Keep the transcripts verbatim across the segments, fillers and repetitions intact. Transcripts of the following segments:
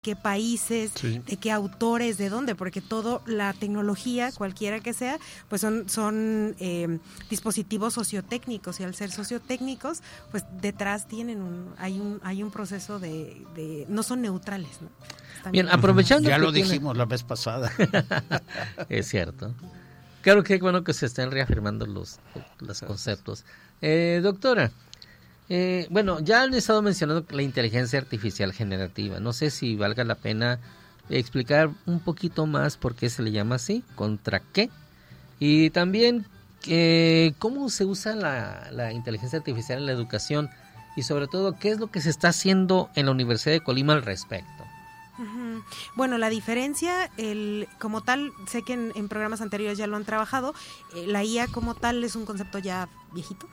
qué países, sí. de qué autores, de dónde, porque todo la tecnología, cualquiera que sea, pues son son eh, dispositivos sociotécnicos, y al ser sociotécnicos, pues detrás tienen un hay un hay un proceso de, de no son neutrales, ¿no? Bien, aprovechando ya que lo tiene... dijimos la vez pasada. Es cierto. Claro que es bueno que se estén reafirmando los los conceptos. Eh, doctora, Eh, bueno, ya han estado mencionando la inteligencia artificial generativa. No sé si valga la pena explicar un poquito más por qué se le llama así, contra qué, y también eh, cómo se usa la, la inteligencia artificial en la educación, y sobre todo qué es lo que se está haciendo en la Universidad de Colima al respecto. Uh-huh. Bueno, la diferencia, el como tal, sé que en, en programas anteriores ya lo han trabajado, eh, la I A como tal es un concepto ya viejito.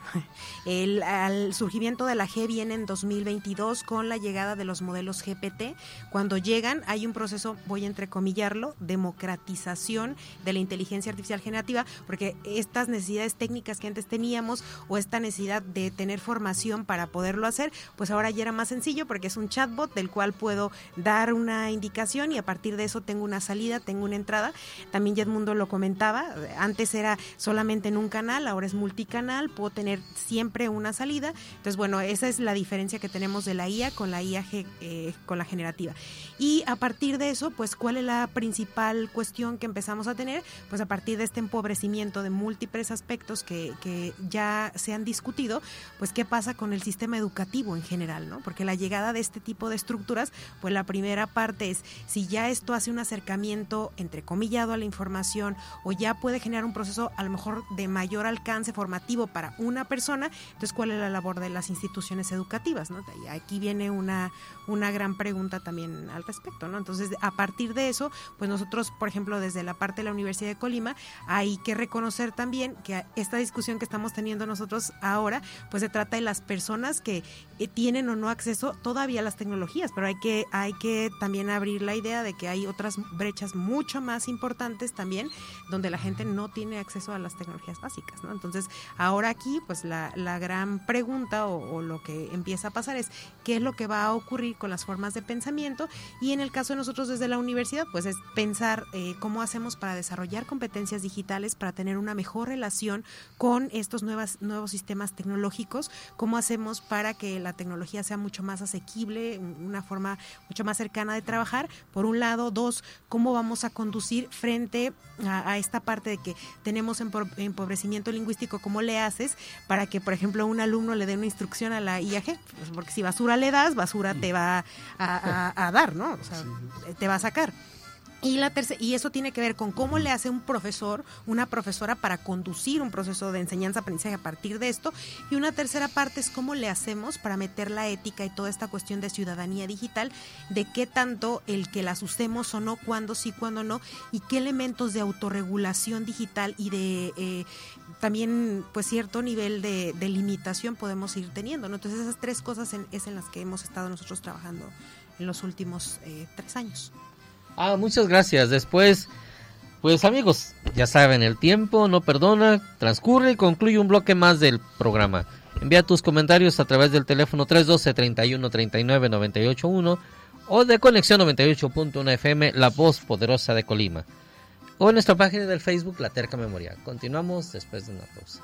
El, el surgimiento de la G viene en dos mil veintidós con la llegada de los modelos G P T. Cuando llegan hay un proceso, voy a entrecomillarlo, democratización de la inteligencia artificial generativa, porque estas necesidades técnicas que antes teníamos, o esta necesidad de tener formación para poderlo hacer, pues ahora ya era más sencillo, porque es un chatbot del cual puedo dar una indicación y a partir de eso tengo una salida, tengo una entrada. También Edmundo lo comentaba, antes era solamente en un canal, ahora es multicanal, puedo tener siempre una salida. Entonces, bueno, esa es la diferencia que tenemos de la I A con la I A eh, con la generativa. Y a partir de eso, pues, ¿cuál es la principal cuestión que empezamos a tener? Pues a partir de este empobrecimiento de múltiples aspectos que, que ya se han discutido, pues, ¿qué pasa con el sistema educativo en general, ¿no? Porque la llegada de este tipo de estructuras, pues la primera parte es, si ya esto hace un acercamiento entrecomillado a la información, o ya puede generar un proceso a lo mejor de mayor alcance formativo para una persona, entonces ¿cuál es la labor de las instituciones educativas, ¿no? Y aquí viene una, una gran pregunta también al respecto, ¿no? Entonces, a partir de eso, pues nosotros, por ejemplo, desde la parte de la Universidad de Colima, hay que reconocer también que esta discusión que estamos teniendo nosotros ahora, pues se trata de las personas que eh, tienen o no acceso todavía a las tecnologías, pero hay que, hay que también abrir la idea de que hay otras brechas mucho más importantes también, donde la gente no tiene acceso a las tecnologías básicas, ¿no? Entonces, ahora aquí, pues la, la gran pregunta o, o lo que empieza a pasar es qué es lo que va a ocurrir con las formas de pensamiento, y en el caso de nosotros desde la universidad, pues es pensar eh, cómo hacemos para desarrollar competencias digitales, para tener una mejor relación con estos nuevas, nuevos sistemas tecnológicos, cómo hacemos para que la tecnología sea mucho más asequible, una forma mucho más cercana de trabajar, por un lado. Dos, cómo vamos a conducir frente a, a esta parte de que tenemos empobrecimiento lingüístico, cómo le haces para que, por ejemplo, un alumno le dé una instrucción a la I A G, pues porque si basura le das, basura te va a, a, a dar, ¿no? O sea, sí, te va a sacar. Y la tercera, y eso tiene que ver con cómo le hace un profesor, una profesora para conducir un proceso de enseñanza-aprendizaje a partir de esto. Y una tercera parte es cómo le hacemos para meter la ética y toda esta cuestión de ciudadanía digital, de qué tanto el que las usemos o no, cuándo sí, cuándo no, y qué elementos de autorregulación digital y de eh, también pues cierto nivel de, de limitación podemos ir teniendo, ¿no? Entonces esas tres cosas en, es en las que hemos estado nosotros trabajando en los últimos eh, tres años. Ah, muchas gracias. Después, pues amigos, ya saben, el tiempo no perdona, transcurre y concluye un bloque más del programa. Envía tus comentarios a través del teléfono tres uno dos, treinta y uno, treinta y nueve, noventa y ocho uno o de Conexión noventa y ocho punto uno F M, La Voz Poderosa de Colima, o en nuestra página del Facebook, La Terca Memoria. Continuamos después de una pausa.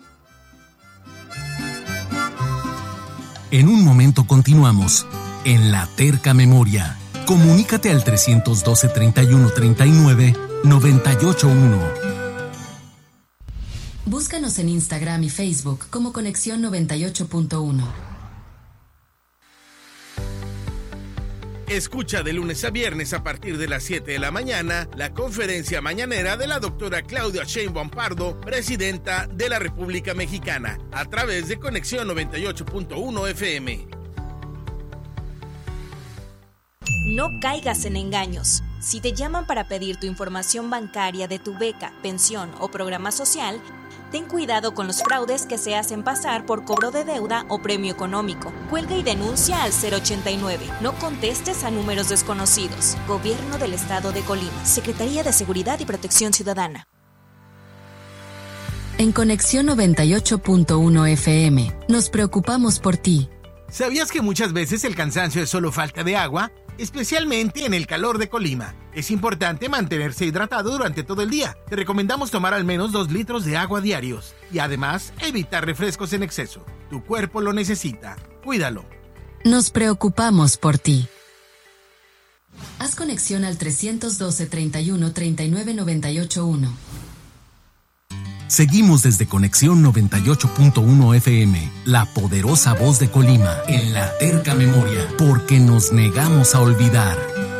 En un momento continuamos en La Terca Memoria. Comunícate al trescientos doce, treinta y uno, treinta y nueve, noventa y ocho uno. Búscanos en Instagram y Facebook como Conexión noventa y ocho punto uno. Escucha de lunes a viernes a partir de las siete de la mañana la conferencia mañanera de la doctora Claudia Sheinbaum Pardo, presidenta de la República Mexicana, a través de Conexión noventa y ocho punto uno F M. No caigas en engaños. Si te llaman para pedir tu información bancaria de tu beca, pensión o programa social, ten cuidado con los fraudes que se hacen pasar por cobro de deuda o premio económico. Cuelga y denuncia al cero ochenta y nueve. No contestes a números desconocidos. Gobierno del Estado de Colima. Secretaría de Seguridad y Protección Ciudadana. En Conexión noventa y ocho punto uno F M, nos preocupamos por ti. ¿Sabías que muchas veces el cansancio es solo falta de agua? especialmente en el calor de Colima. Es importante mantenerse hidratado durante todo el día. Te recomendamos tomar al menos dos litros de agua diarios y además evitar refrescos en exceso. Tu cuerpo lo necesita. Cuídalo. Nos preocupamos por ti. Haz conexión al trescientos doce, treinta y uno, treinta y nueve, noventa y ocho uno. Seguimos desde Conexión noventa y ocho punto uno F M, la poderosa voz de Colima, en la terca memoria, porque nos negamos a olvidar.